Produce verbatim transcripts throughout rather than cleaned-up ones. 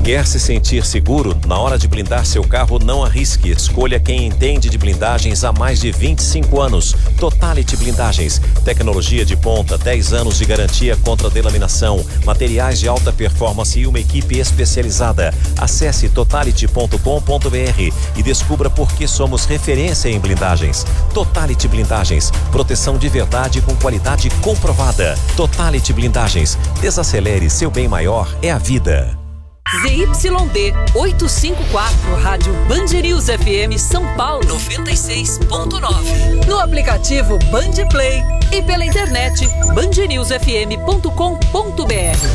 Quer se sentir seguro? Na hora de blindar seu carro, não arrisque. Escolha quem entende de blindagens há mais de vinte e cinco anos. Totality Blindagens. Tecnologia de ponta, dez anos de garantia contra delaminação, materiais de alta performance e uma equipe especializada. Acesse totality ponto com ponto br e descubra por que somos referência em blindagens. Totality Blindagens. Proteção de verdade com qualidade comprovada. Totality Blindagens. Desacelere, seu bem maior é a vida. Z Y D oitocentos e cinquenta e quatro, Rádio Band News F M São Paulo noventa e seis ponto nove. No aplicativo Band Play e pela internet band news f m ponto com ponto b r.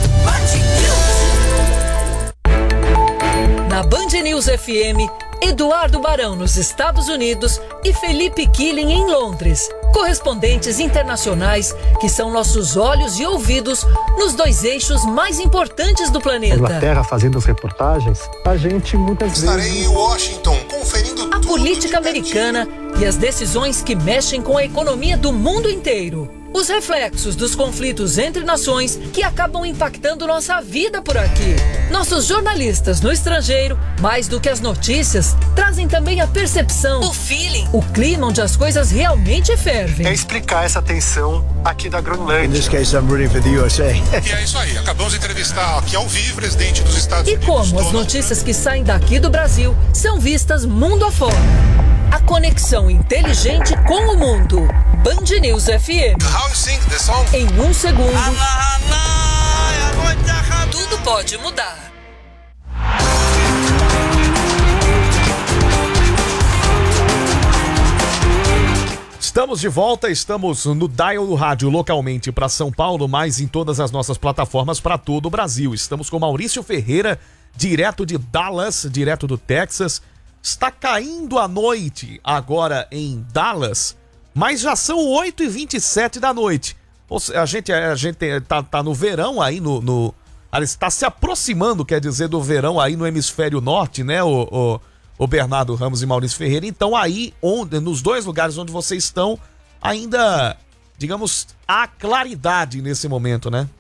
Na Band News F M, Eduardo Barão nos Estados Unidos e Felipe Killing em Londres. Correspondentes internacionais que são nossos olhos e ouvidos nos dois eixos mais importantes do planeta. Inglaterra fazendo as reportagens, a gente muitas Estarei vezes... em Washington conferindo a tudo política americana e as decisões que mexem com a economia do mundo inteiro. Os reflexos dos conflitos entre nações que acabam impactando nossa vida por aqui. Nossos jornalistas no estrangeiro, mais do que as notícias, trazem também a percepção, o feeling, o clima onde as coisas realmente fervem. É explicar essa tensão aqui da Groenlândia. In this case, I'm rooting for the U S A. E é isso aí, acabamos de entrevistar aqui ao vivo o presidente dos Estados E Unidos. como as Donald notícias que saem daqui do Brasil são vistas mundo afora. A conexão inteligente com o mundo. Band News F M. How you sing the song? Em um segundo, tudo pode mudar. Estamos de volta, estamos no Dial do Rádio localmente para São Paulo, mas em todas as nossas plataformas para todo o Brasil. Estamos com Maurício Ferreira, direto de Dallas, direto do Texas. Está caindo a noite agora em Dallas, mas já são oito e vinte e sete da noite. A gente, a gente tá, tá no verão aí, no, no, está se aproximando, quer dizer, do verão aí no hemisfério norte, né, o, o, o Bernardo Ramos e Maurício Ferreira. Então aí, onde, nos dois lugares onde vocês estão, ainda, digamos, há claridade nesse momento, né?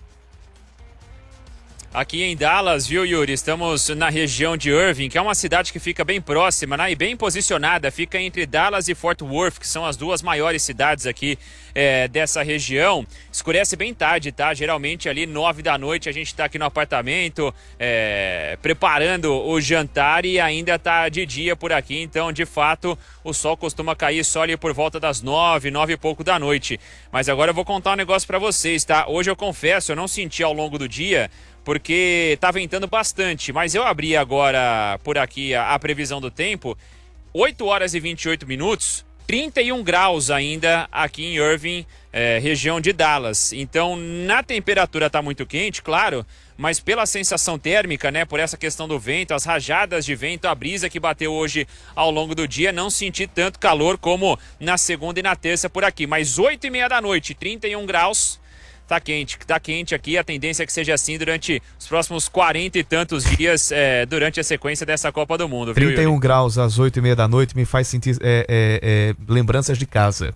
Aqui em Dallas, viu, Yuri? Estamos na região de Irving, que é uma cidade que fica bem próxima, né? E bem posicionada, fica entre Dallas e Fort Worth, que são as duas maiores cidades aqui é, dessa região. Escurece bem tarde, tá? Geralmente ali nove da noite a gente tá aqui no apartamento, é, preparando o jantar e ainda tá de dia por aqui. Então, de fato, o sol costuma cair só ali por volta das nove, nove e pouco da noite. Mas agora eu vou contar um negócio pra vocês, tá? Hoje eu confesso, eu não senti ao longo do dia, porque tá ventando bastante, mas eu abri agora por aqui a, a previsão do tempo, oito horas e vinte e oito minutos, trinta e um graus ainda aqui em Irving, é, região de Dallas. Então, na temperatura tá muito quente, claro, mas pela sensação térmica, né, por essa questão do vento, as rajadas de vento, a brisa que bateu hoje ao longo do dia, não senti tanto calor como na segunda e na terça por aqui. Mas oito e meia da noite, trinta e um graus, tá quente, tá quente aqui, a tendência é que seja assim durante os próximos quarenta e tantos dias, é, durante a sequência dessa Copa do Mundo, viu, trinta e um Yuri? graus às oito e meia da noite me faz sentir é, é, é, lembranças de casa.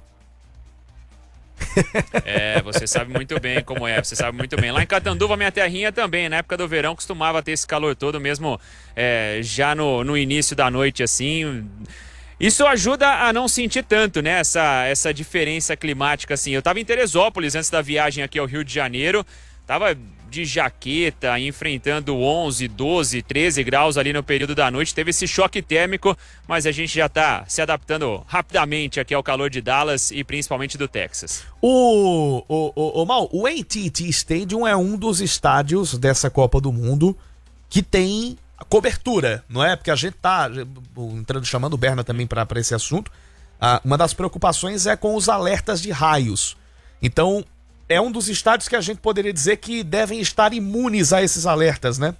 É, você sabe muito bem como é, você sabe muito bem. Lá em Catanduva, minha terrinha também, na época do verão, costumava ter esse calor todo, mesmo é, já no, no início da noite, assim. Isso ajuda a não sentir tanto, né, essa, essa diferença climática, assim. Eu tava em Teresópolis antes da viagem aqui ao Rio de Janeiro, tava de jaqueta, enfrentando onze, doze, treze graus ali no período da noite, teve esse choque térmico, mas a gente já tá se adaptando rapidamente aqui ao calor de Dallas e principalmente do Texas. O, o, o, o, Mal, o A T e T Stadium é um dos estádios dessa Copa do Mundo que tem cobertura, não é? Porque a gente tá entrando, chamando o Berna também para esse assunto. Ah, uma das preocupações é com os alertas de raios. Então, é um dos estádios que a gente poderia dizer que devem estar imunes a esses alertas, né?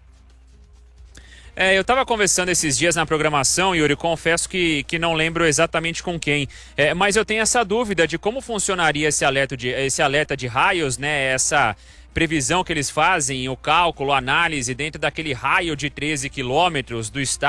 É, eu tava conversando esses dias na programação, Yuri, confesso que, que não lembro exatamente com quem, é, mas eu tenho essa dúvida de como funcionaria esse alerta de, esse alerta de raios, né? Essa previsão que eles fazem, o cálculo, a análise dentro daquele raio de treze quilômetros do estádio.